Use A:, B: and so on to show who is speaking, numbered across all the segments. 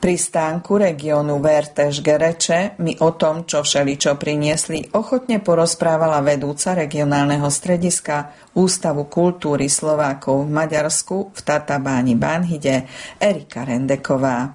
A: Pri stánku regiónu Vertes Gereče mi o tom, čo všeličo priniesli, ochotne porozprávala vedúca regionálneho strediska Ústavu kultúry Slovákov v Maďarsku v Tatabáni Banhide Erika Rendeková.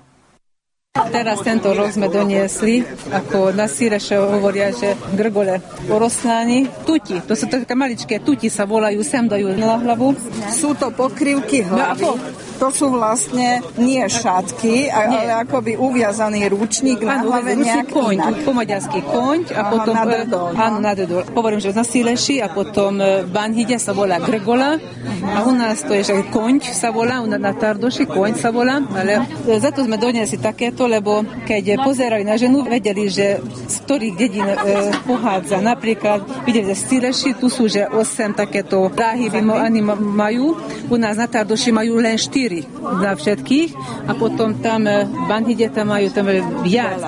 B: Teraz tento rok sme doniesli, ako na Síreše hovoria, že grgole orosláni, tuti, to sú také maličké tuti, sa volajú, sem dajú na hlavu.
C: Sú to pokrývky hlavy, to sú vlastne nie šatky, ale akoby uviazaný ručník na hlave nejak
B: koň,
C: inak.
B: Po maďarsky koň a potom áno, nadedol. Hovorím, že na Síreši a potom v Banhide sa volá grgola a u nás to je, že koň sa volá, na Tardoši koň sa volá, ale za to sme doniesli takéto, lebo keď pozerali na ženu, vedeli, že z ktorých dedín pochádza. Napríklad, videli, že z Síreši, tu sú, že 8 takéto záhyby oni majú, u nás na Tardoši majú len 4 na všetkých a potom tam v Banhide tam majú tam viac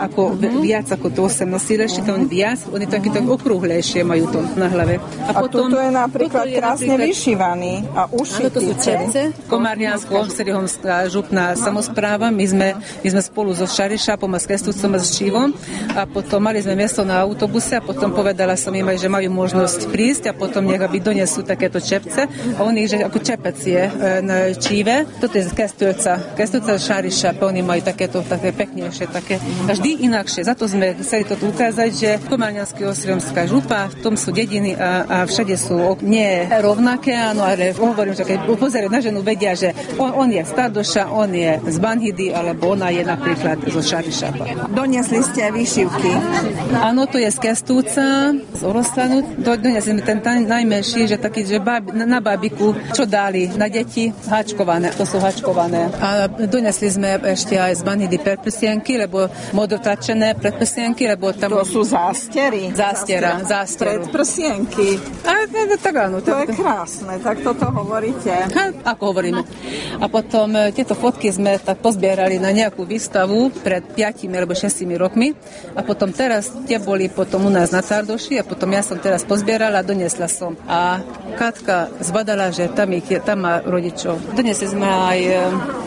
B: ako to 8 na Síreši, tam viac, oni takéto okrúhlejšie majú to na hlave.
C: A potom to je napríklad krásne vyšívaný a ušitý.
B: To sú čepce, Komárňansko-Serihomská župná samospráva, my sme spolu so Šarišápom a s Kestúcom a s Čívom a potom mali sme miesto na autobuse a potom povedala som im, že majú možnosť prísť a potom nech aby donesú takéto čepce a oni, že ako čepec je na Číve, toto je z Kestúca Šarišáp, oni majú takéto také peknejšie, také vždy inakšie. Za to sme chceli toto ukázať, že Komárňansko-Serihomská župa, v tom sú dediny a všade sú nie rovnaké, áno, ale hovorím, že keď pozerajú na ženu, vedia, že on je z Tardoša, on je z Banhidy, alebo ona je napríklad zo Šarišápa.
C: Doniesli ste výšivky?
B: Áno, to je z Kestúca, z Oroslanu. Doniesli sme ten najmenší, že taký, že na bábiku, čo dali na deti, háčkované, to sú háčkované. A doniesli sme ešte aj z Banhidy predprsienky, lebo modrotačené predprsienky, lebo tam...
C: To sú zástery?
B: Zástera.
C: Predprsienky?
B: Tak áno.
C: To je krásne, tak toto hovoríte.
B: Ako hovoríme. A potom tieto fotky sme tak pozbierali na nejakú výstavu pred 5 alebo 6 rokmi a potom teraz tie boli potom u nás na Tardoši a potom ja som teraz pozbierala a doniesla som. A Katka zbadala, že tam má rodičov. Doniesli sme aj